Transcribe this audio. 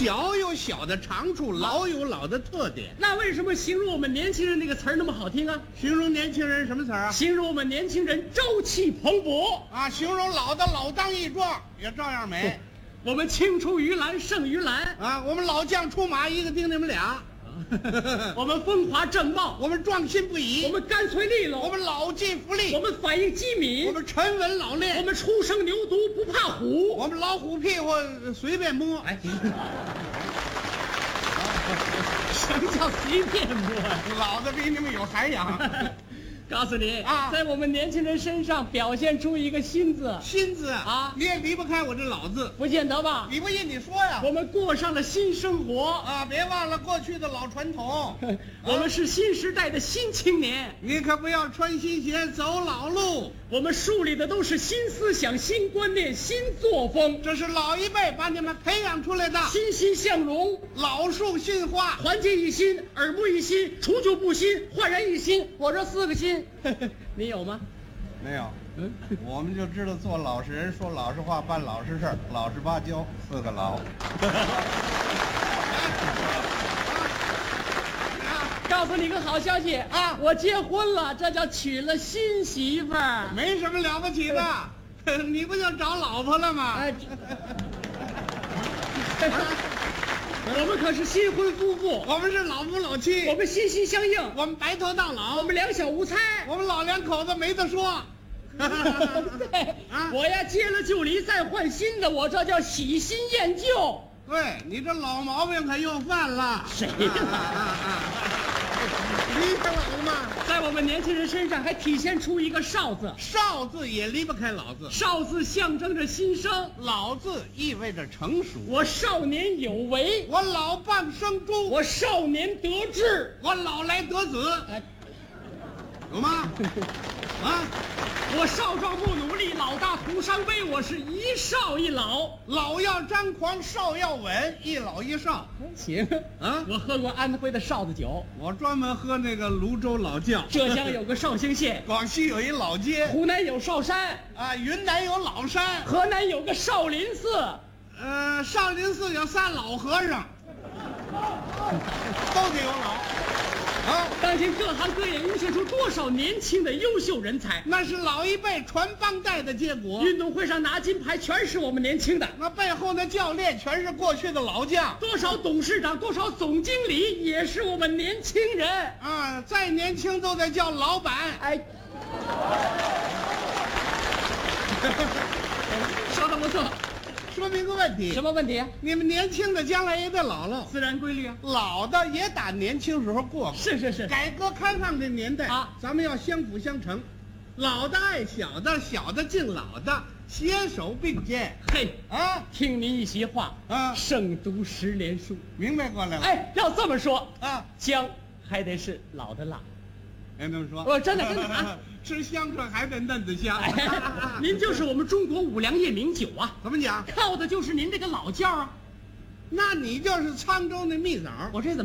小有小的长处，老有老的特点。 那为什么形容我们年轻人那个词儿那么好听啊？ 形容年轻人什么词儿啊？ 形容我们年轻人朝气蓬勃啊，形容老的老当益壮，也照样美。 我们青出于蓝胜于蓝啊，我们老将出马，一个顶你们俩。 我们风华正茂， 我们壮心不已， 我们干脆利落， 我们老骥伏枥， 我们反应机敏， 我们沉稳老练， 我们初生牛犊不怕虎， 我们老虎屁股随便摸。哎， 什么叫随便摸？ 老的比你们有涵养。 告诉你啊， 在我们年轻人身上表现出一个新字， 新字啊， 你也离不开我这老字， 不见得吧？ 你不信你说呀。 我们过上了新生活啊，别忘了过去的老传统。 我们是新时代的新青年， 你可不要穿新鞋走老路。 我们树立的都是新思想、新观念、新作风， 这是老一辈把你们培养出来的， 欣欣向荣， 老树新花， 团结一心，耳目一新，除旧布新，焕然一新。我这4个新，你有吗？ 没有。我们就知道做老实人，说老实话，办老实事儿，老实巴交，4个老。 告诉你个好消息啊！我结婚了，这叫娶了新媳妇儿， 没什么了不起的。你不就找老婆了吗？ 哎，我们可是新婚夫妇， 我们是老夫老妻， 我们心心相印， 我们白头到老， 我们两小无猜， 我们老两口子没得说。 对啊，我呀结了就离，再换新的，我这叫喜新厌旧。 对，你这老毛病可又犯了。 谁呀？ 离开老嘛， 在我们年轻人身上还体现出一个少字， 少字也离不开老字， 少字象征着新生， 老字意味着成熟。 我少年有为， 我老蚌生珠， 我少年得志， 我老来得子。 哎， 有吗？啊， 我少壮不努力，老大徒伤悲。我是一少一老， 老要张狂，少要稳，一老一少。 行啊，我喝过安徽的哨子酒， 我专门喝那个泸州老窖。 浙江有个绍兴县， 广西有一老街， 湖南有绍山啊，云南有老山， 河南有个少林寺， 少林寺有3老和尚，都得有老。啊！ 当今各行各业涌现出多少年轻的优秀人才， 那是老一辈传帮带的结果。 运动会上拿金牌全是我们年轻的， 那背后的教练全是过去的老将。 多少董事长，多少总经理也是我们年轻人啊！再年轻都得叫老板。 哎，说的不错。 说明个问题， 什么问题？ 你们年轻的将来也得老了， 自然规律啊。 老的也打年轻时候过过。 是是是， 改革开放的年代啊， 咱们要相辅相成，老的爱小的，小的敬老的，携手并肩。 嘿啊， 听您一席话啊， 胜读10年书。 明白过来了。 哎，要这么说啊， 姜还得是老的辣。 别这么说， 我真的啊， 吃香椿还得嫩子香。 哎，您就是我们中国5粮液名酒啊！ 怎么讲？ 靠的就是您这个老窖啊！ 那你就是沧州那蜜枣。 我这怎么？